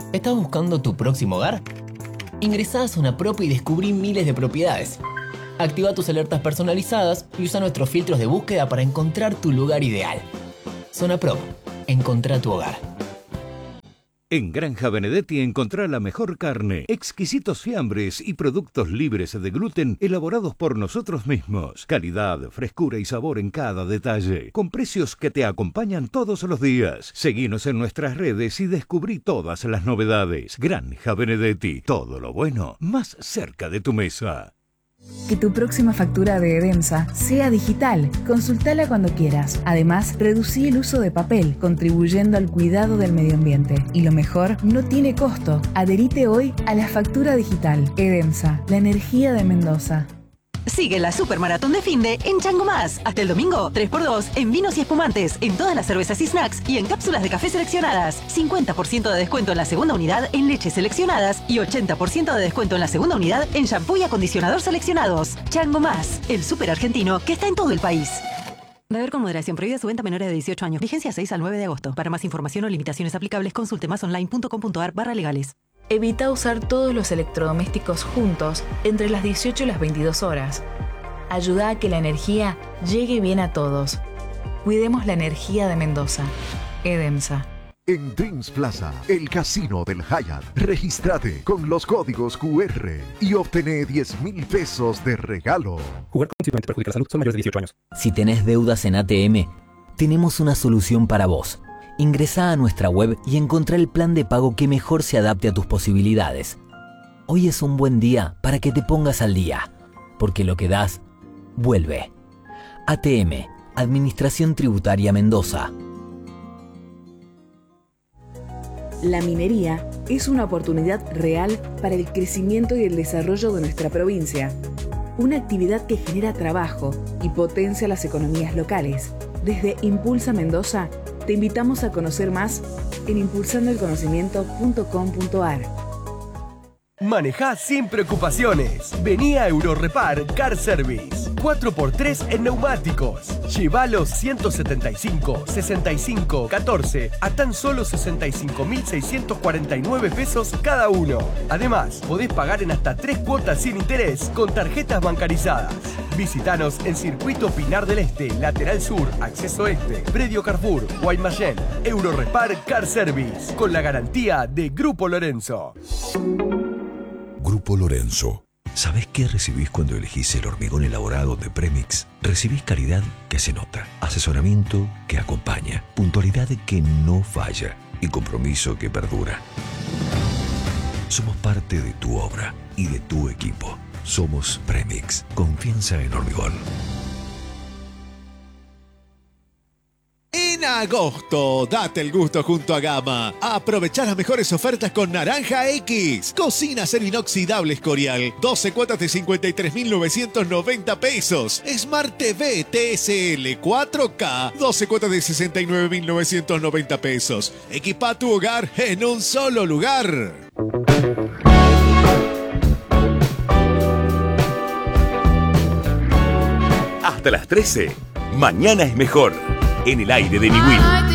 ¿Estás buscando tu próximo hogar? Ingresá a Zona Prop y descubrí miles de propiedades. Activa tus alertas personalizadas y usa nuestros filtros de búsqueda para encontrar tu lugar ideal. Zona Prop. Encontrá tu hogar. En Granja Benedetti encontrá la mejor carne, exquisitos fiambres y productos libres de gluten elaborados por nosotros mismos. Calidad, frescura y sabor en cada detalle, con precios que te acompañan todos los días. Seguinos en nuestras redes y descubrí todas las novedades. Granja Benedetti, todo lo bueno más cerca de tu mesa. Que tu próxima factura de Edemsa sea digital. Consultala cuando quieras. Además, reducí el uso de papel, contribuyendo al cuidado del medio ambiente. Y lo mejor, no tiene costo. Adherite hoy a la factura digital. Edemsa, la energía de Mendoza. Sigue la Supermaratón de Finde en Chango Más. Hasta el domingo, 3x2 en vinos y espumantes, en todas las cervezas y snacks y en cápsulas de café seleccionadas. 50% de descuento en la segunda unidad en leches seleccionadas y 80% de descuento en la segunda unidad en shampoo y acondicionador seleccionados. Chango Más, el súper argentino que está en todo el país. Beber con moderación. Prohibida su venta a menores de 18 años. Vigencia 6 al 9 de agosto. Para más información o limitaciones aplicables, consulte masonline.com.ar/legales. Evita usar todos los electrodomésticos juntos entre las 18 y las 22 horas. Ayuda a que la energía llegue bien a todos. Cuidemos la energía de Mendoza. Edemsa. En Dreams Plaza, el casino del Hyatt. Regístrate con los códigos QR y obtené 10.000 pesos de regalo. Jugar conscientemente perjudica la salud. Son mayores de 18 años. Si tenés deudas en ATM, tenemos una solución para vos. Ingresá a nuestra web y encontrá el plan de pago que mejor se adapte a tus posibilidades. Hoy es un buen día para que te pongas al día, porque lo que das, vuelve. ATM, Administración Tributaria Mendoza. La minería es una oportunidad real para el crecimiento y el desarrollo de nuestra provincia. Una actividad que genera trabajo y potencia las economías locales. Desde Impulsa Mendoza, te invitamos a conocer más en impulsandoelconocimiento.com.ar. Manejá sin preocupaciones. Vení a Eurorepar Car Service. 4x3 en neumáticos. Lleva los 175, 65, 14 a tan solo 65.649 pesos cada uno. Además, podés pagar en hasta 3 cuotas sin interés con tarjetas bancarizadas. Visítanos en Circuito Pinar del Este, Lateral Sur, Acceso Este, Predio Carrefour, Guaymallén. Eurorepar Car Service, con la garantía de Grupo Lorenzo. Grupo Lorenzo. ¿Sabés qué recibís cuando elegís el hormigón elaborado de Premix? Recibís calidad que se nota, asesoramiento que acompaña, puntualidad que no falla y compromiso que perdura. Somos parte de tu obra y de tu equipo. Somos Premix. Confianza en hormigón. En agosto, date el gusto junto a Gama. Aprovechá las mejores ofertas con Naranja X. Cocina acero inoxidable Escorial. 12 cuotas de 53.990 pesos. Smart TV TSL 4K. 12 cuotas de 69.990 pesos. Equipa tu hogar en un solo lugar. Hasta las 13. Mañana es mejor. En el aire de mi Will.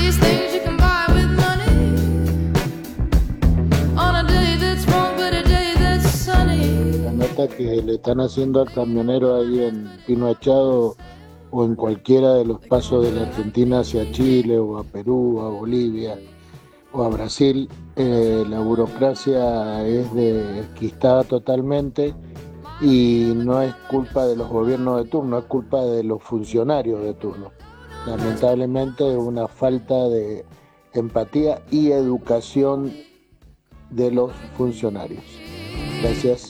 La nota que le están haciendo al camionero ahí en Pino Achado o en cualquiera de los pasos de la Argentina hacia Chile o a Perú, a Bolivia o a Brasil, la burocracia es desquistada totalmente y no es culpa de los gobiernos de turno, es culpa de los funcionarios de turno. Lamentablemente una falta de empatía y educación de los funcionarios. Gracias.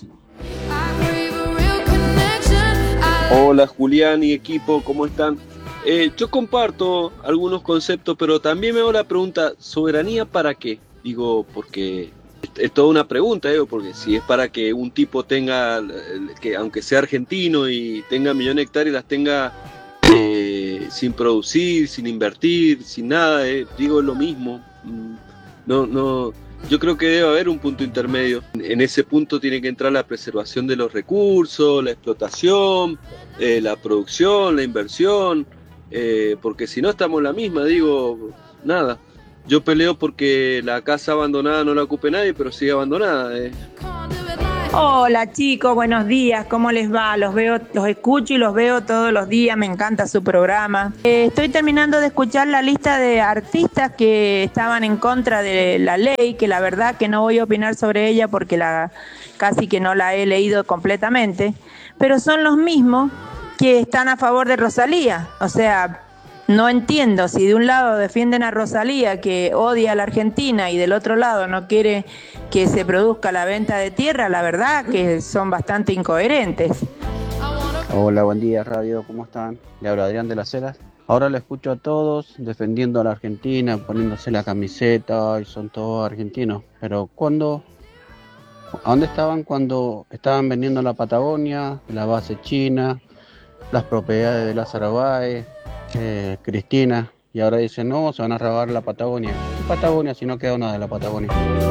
Hola Julián y equipo, ¿cómo están? Yo comparto algunos conceptos, pero también me hago la pregunta, ¿soberanía para qué? Digo, porque es toda una pregunta, porque si es para que un tipo tenga, que aunque sea argentino y tenga millones de hectáreas, las tenga sin producir, sin invertir, sin nada, digo lo mismo. No, yo creo que debe haber un punto intermedio. En ese punto tiene que entrar la preservación de los recursos, la explotación, la producción, la inversión, porque si no estamos en la misma, digo, nada. Yo peleo porque la casa abandonada no la ocupe nadie, pero sigue abandonada. Hola chicos, buenos días, ¿cómo les va? Los escucho y los veo todos los días, me encanta su programa. Estoy terminando de escuchar la lista de artistas que estaban en contra de la ley, que la verdad que no voy a opinar sobre ella porque casi que no la he leído completamente, pero son los mismos que están a favor de Rosalía. O sea, no entiendo si de un lado defienden a Rosalía, que odia a la Argentina, y del otro lado no quiere que se produzca la venta de tierra. La verdad que son bastante incoherentes. Hola, buen día radio, ¿cómo están? Le hablo Adrián de las Heras. Ahora lo escucho a todos defendiendo a la Argentina, poniéndose la camiseta y son todos argentinos. Pero ¿a dónde estaban cuando estaban vendiendo la Patagonia, la base china, las propiedades de Lázaro Báez, Cristina? Y ahora dicen, no, se van a robar la Patagonia. ¿Qué Patagonia si no queda una de la Patagonia?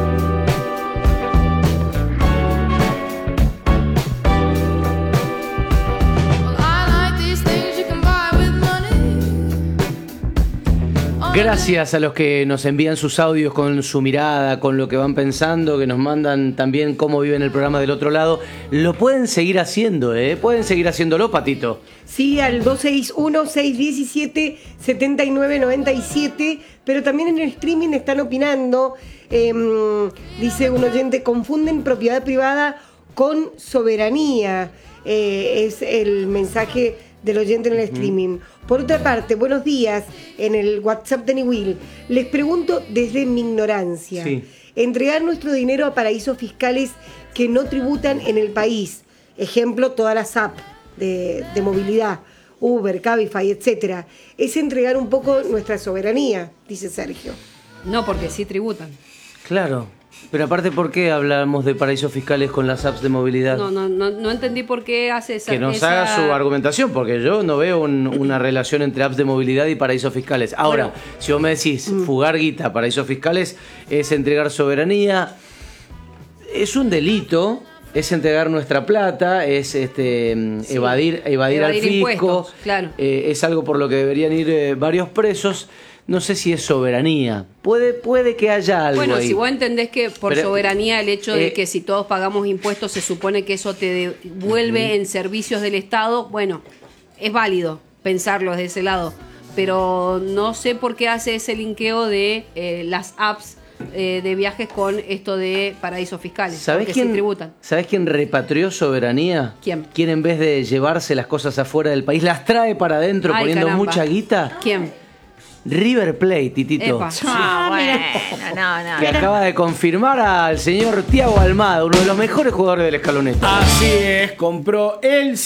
Gracias a los que nos envían sus audios con su mirada, con lo que van pensando, que nos mandan también cómo viven el programa del otro lado. Lo pueden seguir haciendo, pueden seguir haciéndolo, Patito. Sí, al 261-617-7997, pero también en el streaming están opinando. Dice un oyente, confunden propiedad privada con soberanía. Es el mensaje del oyente en el streaming. Por otra parte, buenos días, en el WhatsApp de Niwil. Les pregunto desde mi ignorancia. Sí. Entregar nuestro dinero a paraísos fiscales que no tributan en el país. Ejemplo, todas las apps de movilidad, Uber, Cabify, etcétera. Es entregar un poco nuestra soberanía, dice Sergio. No, porque sí tributan. Claro. Pero aparte, ¿por qué hablamos de paraísos fiscales con las apps de movilidad? No entendí por qué hace esa... Que nos haga su argumentación, porque yo no veo una relación entre apps de movilidad y paraísos fiscales. Ahora, si vos me decís fugar guita, paraísos fiscales, es entregar soberanía, es un delito, es entregar nuestra plata, es evadir al fisco, impuestos, claro. Es algo por lo que deberían ir varios presos. No sé si es soberanía. Puede que haya algo Bueno, ahí. si vos entendés que por soberanía el hecho de que si todos pagamos impuestos se supone que eso te devuelve en servicios del Estado, bueno, es válido pensarlo desde ese lado. Pero no sé por qué hace ese linkeo de las apps de viajes con esto de paraísos fiscales. ¿Sabés quién tributan? ¿Sabés quién repatrió soberanía? ¿Quién? ¿Quién en vez de llevarse las cosas afuera del país las trae para adentro poniendo mucha guita? ¿Quién? River Plate, Titito. Bueno, no. Que acaba de confirmar al señor Thiago Almada, uno de los mejores jugadores del Escaloneta. Así es, compró el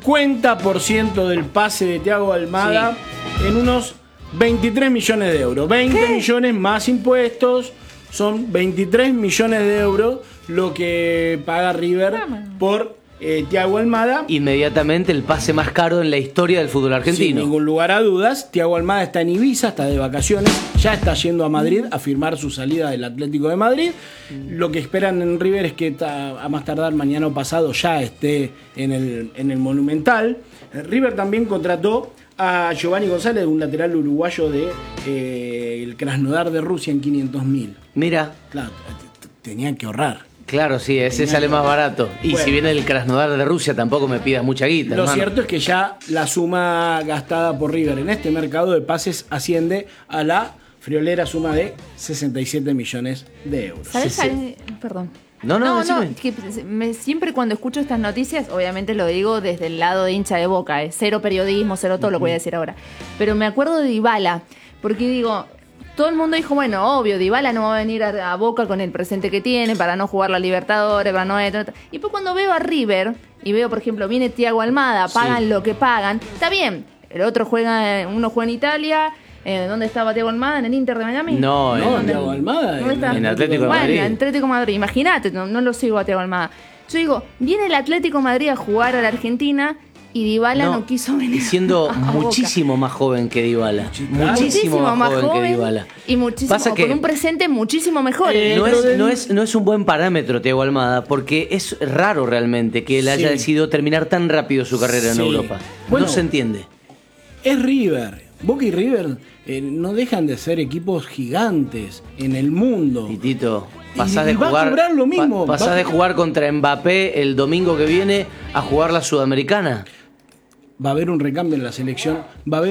50% del pase de Thiago Almada en unos 23 millones de euros. 20 millones más impuestos, son 23 millones de euros lo que paga River por Thiago Almada. Inmediatamente el pase más caro en la historia del fútbol argentino. Sin ningún lugar a dudas. Thiago Almada está en Ibiza, está de vacaciones, ya está yendo a Madrid a firmar su salida del Atlético de Madrid. Lo que esperan en River es que a más tardar mañana o pasado ya esté en el Monumental. River también contrató a Giovanni González, un lateral uruguayo de el Krasnodar de Rusia, en 500.000. Mira. Claro, tenían que ahorrar. Claro, sí, ese sale más barato. Y si viene el Krasnodar de Rusia, tampoco me pidas mucha guita. Lo hermano. cierto es que ya la suma gastada por River en este mercado de pases asciende a la friolera suma de 67 millones de euros. ¿Sabes? Perdón. No, que siempre cuando escucho estas noticias, obviamente lo digo desde el lado de hincha de Boca, cero periodismo, cero todo lo que voy a decir ahora. Pero me acuerdo de Dybala, porque digo... Todo el mundo dijo, bueno, obvio, Dybala no va a venir a Boca con el presente que tiene para no jugar la Libertadores, para no... Y pues cuando veo a River y veo, por ejemplo, viene Thiago Almada, pagan lo que pagan, está bien. El otro uno juega en Italia. ¿Dónde estaba Thiago Almada? ¿En el Inter de Miami? No, Thiago Almada en Atlético de Madrid. Bueno, en Atlético de Madrid. Imagínate, no lo sigo a Thiago Almada. Yo digo, viene el Atlético de Madrid a jugar a la Argentina... Y Dybala no quiso venir. Siendo muchísimo más joven que Dybala. Muchísimo más joven que Dybala. Y muchísimo, con un presente muchísimo mejor. No es un buen parámetro Thiago Almada, porque es raro realmente que él haya decidido terminar tan rápido su carrera en Europa. Bueno, no se entiende. Es River. Boca y River no dejan de ser equipos gigantes en el mundo. Tito, pasás de jugar, va a cobrar lo mismo. Pasás de jugar contra Mbappé el domingo que viene a jugar la Sudamericana. Va a haber un recambio en la selección,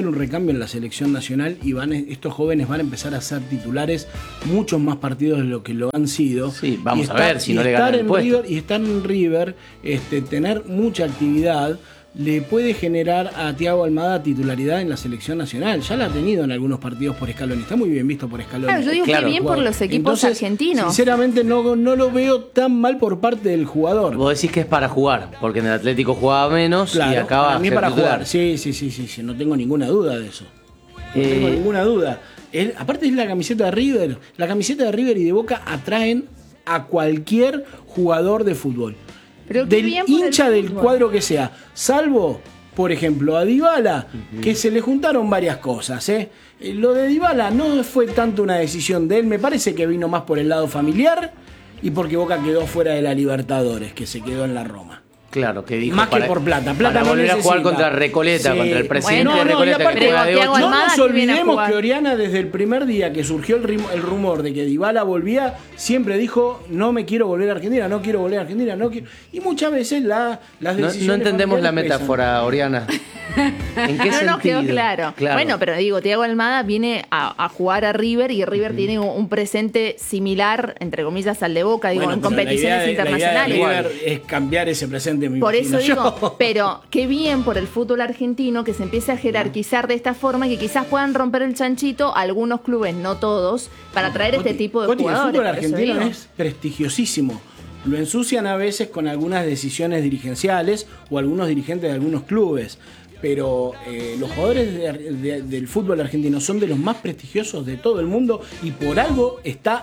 nacional y estos jóvenes van a empezar a ser titulares muchos más partidos de lo que lo han sido. Sí, vamos a ver si no le ganan el puesto. Y estar en River, tener mucha actividad, le puede generar a Thiago Almada titularidad en la selección nacional. Ya la ha tenido en algunos partidos por Scaloni. Está muy bien visto por Scaloni. Claro, yo digo que bien por los equipos argentinos. Sinceramente no lo veo tan mal por parte del jugador. Vos decís que es para jugar, porque en el Atlético jugaba menos y acaba para mí para jugar. Sí, no tengo ninguna duda de eso. No tengo ninguna duda. Aparte es la camiseta de River. La camiseta de River y de Boca atraen a cualquier jugador de fútbol. Del hincha del cuadro que sea, salvo, por ejemplo, a Dybala, que se le juntaron varias cosas. Lo de Dybala no fue tanto una decisión de él, me parece que vino más por el lado familiar y porque Boca quedó fuera de la Libertadores, que se quedó en la Roma. Claro, que dijo más que por plata no volver a jugar contra Recoleta, contra el presidente de Recoleta. No nos olvidemos que Oriana desde el primer día que surgió el rumor de que Dybala volvía, siempre dijo, no me quiero volver a Argentina, no quiero volver a Argentina, no quiero. Y muchas veces las decisiones no entendemos la metáfora, Oriana. ¿En qué sentido? No nos quedó claro. Bueno, pero digo, Thiago Almada viene a jugar a River y River tiene un presente similar, entre comillas, al de Boca, digo, en competiciones internacionales. La idea de River es cambiar ese presente. Por eso digo, pero qué bien por el fútbol argentino que se empiece a jerarquizar de esta forma y que quizás puedan romper el chanchito algunos clubes, no todos, para traer este tipo de jugadores. El fútbol argentino es prestigiosísimo. Lo ensucian a veces con algunas decisiones dirigenciales o algunos dirigentes de algunos clubes. Pero los jugadores del fútbol argentino son de los más prestigiosos de todo el mundo y por algo está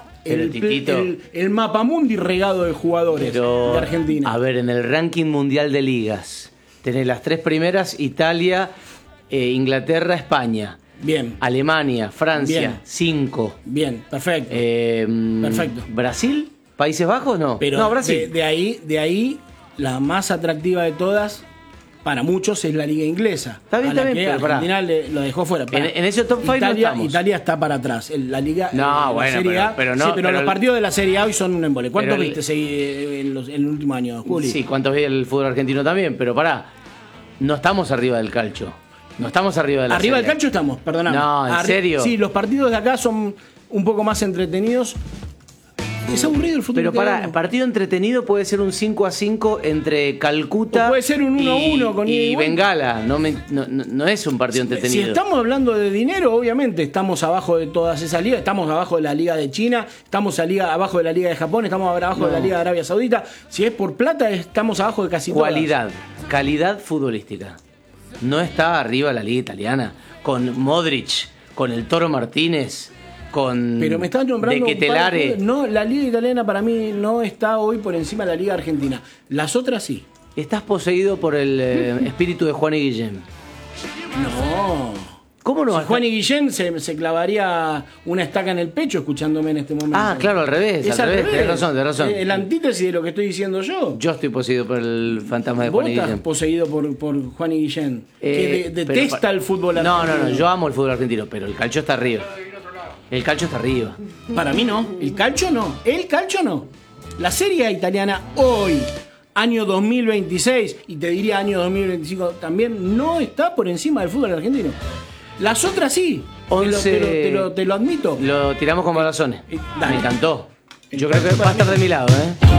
el mapamundi regado de jugadores de Argentina. A ver, en el ranking mundial de ligas tenés las 3 primeras: Italia, Inglaterra, España. Bien. Alemania, Francia, 5. Bien, perfecto. Perfecto. ¿Brasil? ¿Países Bajos? No. Pero no, Brasil. De ahí la más atractiva de todas para muchos es la liga inglesa. Está bien, pero Argentina lo dejó fuera. En ese top 5 no estamos. Italia está para atrás. La liga, Serie A, pero los partidos de la Serie A hoy son un embole. ¿Cuántos viste en el último año, Juli? Sí, ¿cuántos vi el fútbol argentino también? Pero no estamos arriba del calcio. No estamos arriba de la Arriba serie. del calcio estamos, perdóname. No, ¿en serio? Sí, los partidos de acá son un poco más entretenidos. Es aburrido el fútbol. Pero partido entretenido puede ser un 5-5 entre Calcuta o puede ser un 1-1 con y Bengala. No es un partido entretenido. Si estamos hablando de dinero, obviamente estamos abajo de todas esas ligas. Estamos abajo de la liga de China, estamos abajo de la liga de Japón, estamos abajo de la liga de Arabia Saudita. Si es por plata, estamos abajo de casi todas. Calidad futbolística. No está arriba la liga italiana con Modric, con el Toro Martínez, con pero me estás nombrando De Ketelare. No, la liga italiana para mí no está hoy por encima de la liga argentina. Las otras sí. Estás poseído por el espíritu de Juan y Guillén. No. ¿Cómo no? Si Juan y Guillén se clavaría una estaca en el pecho escuchándome en este momento. Claro, al revés. Tenés razón. El antítesis de lo que estoy diciendo yo. Yo estoy poseído por el fantasma de Juan y Guillén. Poseído por Juan y Guillén. Que detesta el fútbol argentino. No, yo amo el fútbol argentino, pero el calcio está arriba. El calcio está arriba. Para mí no. El calcio no. La Serie A italiana hoy, año 2026, y te diría año 2025 también, no está por encima del fútbol argentino. Las otras sí. Te lo admito. Lo tiramos con balazones. Me encantó. Yo creo que va a estar de mi lado,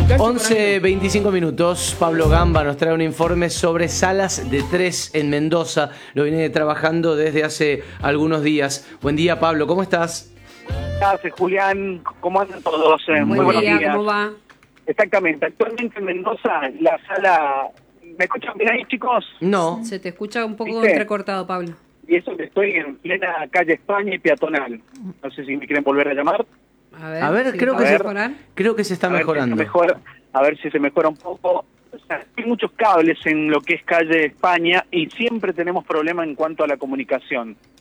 11:25 minutos. Pablo Gamba nos trae un informe sobre salas de 3 en Mendoza. Lo viene trabajando desde hace algunos días. Buen día, Pablo, ¿cómo estás? Gracias, Julián. ¿Cómo andan todos? Muy buenos días. ¿Cómo va? Exactamente. Actualmente en Mendoza, la sala... ¿Me escuchan bien ahí, chicos? No. Se te escucha un poco entrecortado, Pablo. Y eso que estoy en plena calle España y peatonal. No sé si me quieren volver a llamar. A ver, creo que se está mejorando. A ver si se mejora un poco. O sea, hay muchos cables en lo que es calle España y siempre tenemos problemas en cuanto a la comunicación.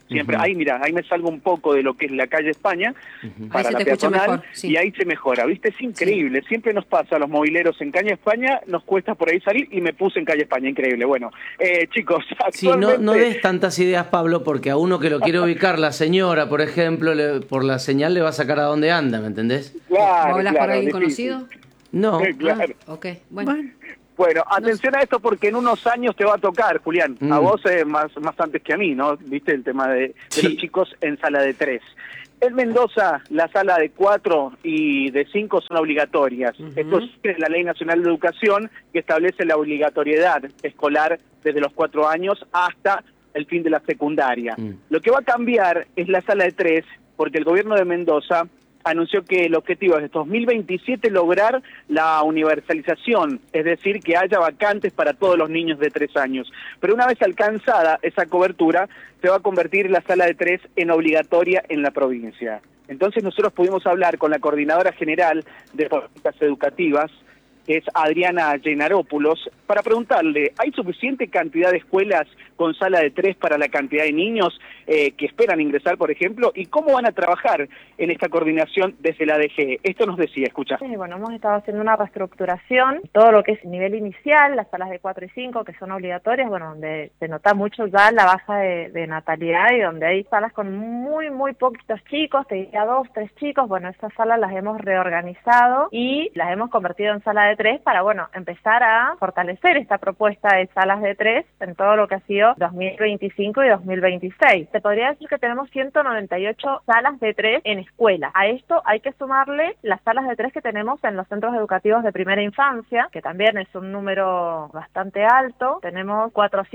Siempre, ahí mira, ahí me salgo un poco de lo que es la calle España, para la peatonal, y ahí se mejora, ¿viste? Es increíble, siempre nos pasa a los mobileros en calle España, nos cuesta por ahí salir y me puse en calle España, increíble. Bueno, chicos, sí, no des tantas ideas, Pablo, porque a uno que lo quiere ubicar, la señora, por ejemplo, por la señal le va a sacar a dónde anda, ¿me entendés? Claro, ¿Hablas claro, por alguien difícil. conocido? No. Claro. Ok, bueno. Bueno, atención a esto porque en unos años te va a tocar, Julián. A vos más antes que a mí, ¿no? Viste el tema de los chicos en sala de 3. En Mendoza, la sala de 4 y de 5 son obligatorias. Esto es la Ley Nacional de Educación que establece la obligatoriedad escolar desde los 4 años hasta el fin de la secundaria. Lo que va a cambiar es la sala de 3 porque el gobierno de Mendoza anunció que el objetivo es de 2027 lograr la universalización, es decir, que haya vacantes para todos los niños de 3 años. Pero una vez alcanzada esa cobertura, se va a convertir la sala de 3 en obligatoria en la provincia. Entonces nosotros pudimos hablar con la Coordinadora General de Políticas Educativas, que es Adriana Llenarópulos, para preguntarle, ¿hay suficiente cantidad de escuelas con sala de 3 para la cantidad de niños que esperan ingresar, por ejemplo? ¿Y cómo van a trabajar en esta coordinación desde la DG? Esto nos decía, escucha. Sí, bueno, hemos estado haciendo una reestructuración, todo lo que es nivel inicial, las salas de 4 y 5, que son obligatorias, bueno, donde se nota mucho ya la baja de natalidad y donde hay salas con muy poquitos chicos, te diría 2, 3 chicos, bueno, estas salas las hemos reorganizado y las hemos convertido en sala de 3 para, bueno, empezar a fortalecer esta propuesta de salas de 3 en todo lo que ha sido 2025 y 2026. Se podría decir que tenemos 198 salas de 3 en escuela. A esto hay que sumarle las salas de 3 que tenemos en los centros educativos de primera infancia, que también es un número bastante alto. Tenemos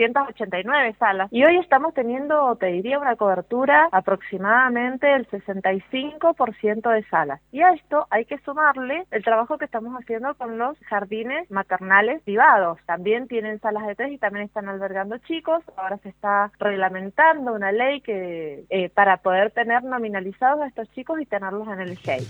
489 salas. Y hoy estamos teniendo, te diría, una cobertura aproximadamente del 65% de salas. Y a esto hay que sumarle el trabajo que estamos haciendo con los jardines maternales privados. También tienen salas de 3 y también están albergando chicos. Ahora se está reglamentando una ley que para poder tener nominalizados a estos chicos y tenerlos en el GEI.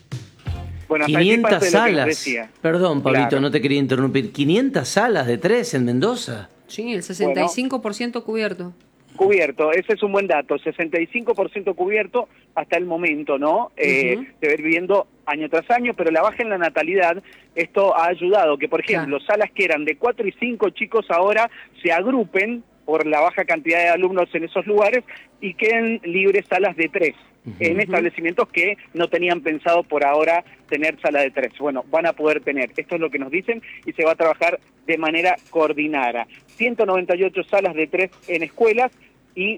Bueno, 500 salas. Perdón, Pablito, Claro. no te quería interrumpir. 500 salas de 3 en Mendoza. Sí, el 65% cubierto. Cubierto, ese es un buen dato, 65% cubierto hasta el momento, ¿no? De ver viviendo año tras año, pero la baja en la natalidad, esto ha ayudado que, por ejemplo, salas que eran de 4 y 5 chicos ahora se agrupen por la baja cantidad de alumnos en esos lugares y queden libres salas de 3 en establecimientos que no tenían pensado por ahora tener sala de 3. Bueno, van a poder tener, esto es lo que nos dicen y se va a trabajar de manera coordinada. 198 salas de 3 en escuelas y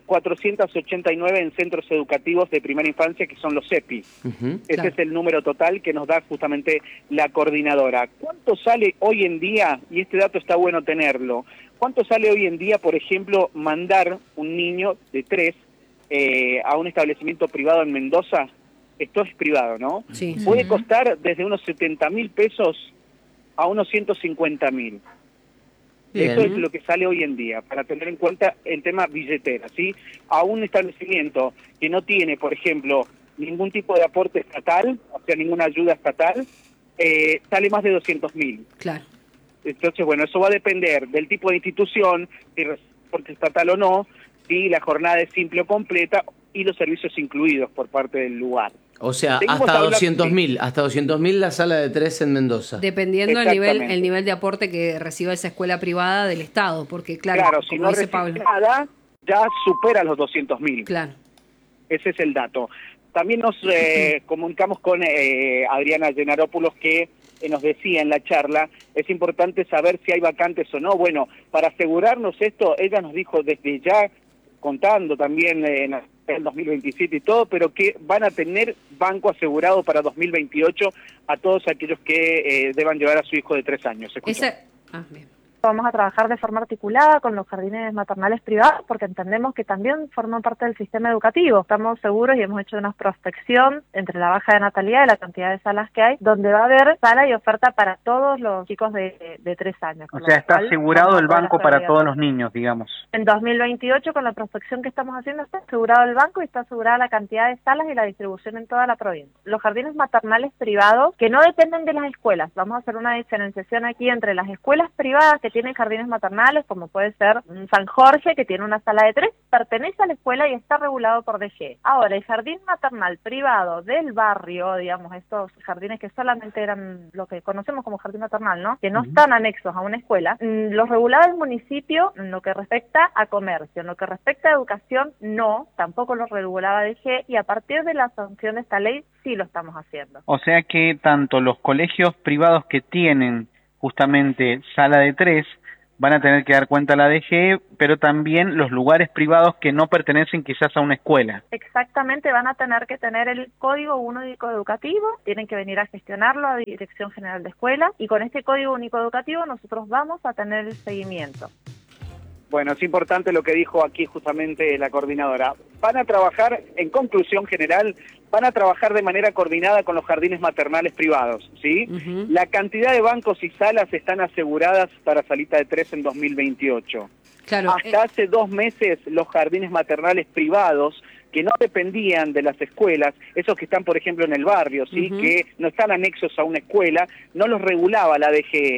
489 en centros educativos de primera infancia, que son los CEPI. Ese es el número total que nos da justamente la coordinadora. ¿Cuánto sale hoy en día, y este dato está bueno tenerlo, cuánto sale hoy en día, por ejemplo, mandar un niño de 3 a un establecimiento privado en Mendoza? Esto es privado, ¿no? Sí. Puede costar desde unos 70.000 pesos a unos 150.000. Bien. Eso es lo que sale hoy en día, para tener en cuenta el tema billetera, ¿sí? A un establecimiento que no tiene, por ejemplo, ningún tipo de aporte estatal, o sea, ninguna ayuda estatal, sale más de 200.000. Claro. Entonces, bueno, eso va a depender del tipo de institución, si recibe aporte estatal o no, si la jornada es simple o completa y los servicios incluidos por parte del lugar. O sea, Seguimos hasta hablando- 200.000, hasta 200.000 la sala de 3 en Mendoza. Dependiendo el nivel de aporte que reciba esa escuela privada del Estado, porque claro, si como no dice recibe Pablo. nada, ya supera los 200.000. Claro. Ese es el dato. También nos comunicamos con Adriana Llenarópulos, que nos decía en la charla, es importante saber si hay vacantes o no. Bueno, para asegurarnos esto, ella nos dijo desde ya, contando también en el 2027 y todo, pero que van a tener banco asegurado para 2028 a todos aquellos que deban llevar a su hijo de 3 años. ¿Escucha? Bien. Vamos a trabajar de forma articulada con los jardines maternales privados porque entendemos que también forman parte del sistema educativo. Estamos seguros y hemos hecho una prospección entre la baja de natalidad y la cantidad de salas que hay, donde va a haber sala y oferta para todos los chicos de 3 años. O sea, está asegurado el banco para todos los niños, digamos. En 2028, con la prospección que estamos haciendo, está asegurado el banco y está asegurada la cantidad de salas y la distribución en toda la provincia. Los jardines maternales privados, que no dependen de las escuelas, vamos a hacer una diferenciación aquí entre las escuelas privadas que tienen jardines maternales, como puede ser San Jorge, que tiene una sala de 3, pertenece a la escuela y está regulado por DG. Ahora, el jardín maternal privado del barrio, digamos, estos jardines que solamente eran lo que conocemos como jardín maternal, ¿no? Que no están anexos a una escuela, los regulaba el municipio en lo que respecta a comercio, en lo que respecta a educación, no, tampoco lo regulaba DG, y a partir de la sanción de esta ley sí lo estamos haciendo. O sea que tanto los colegios privados que tienen justamente sala de 3 van a tener que dar cuenta a la DG, pero también los lugares privados que no pertenecen quizás a una escuela. Exactamente, van a tener que tener el Código Único Educativo, tienen que venir a gestionarlo a Dirección General de Escuela, y con este Código Único Educativo nosotros vamos a tener el seguimiento. Bueno, es importante lo que dijo aquí justamente la coordinadora. Van a trabajar, en conclusión general, van a trabajar de manera coordinada con los jardines maternales privados, ¿sí? La cantidad de bancos y salas están aseguradas para salita de 3 en 2028. Claro, Hasta hace 2 meses los jardines maternales privados que no dependían de las escuelas, esos que están, por ejemplo, en el barrio, ¿sí? Que no están anexos a una escuela, no los regulaba la DGE.